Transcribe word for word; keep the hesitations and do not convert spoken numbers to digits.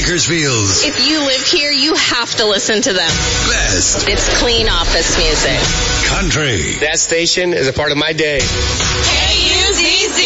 Bakersfield's If you live here, you have to listen to them. best It's clean office music. country. That station is a part of my day. K U Z Z.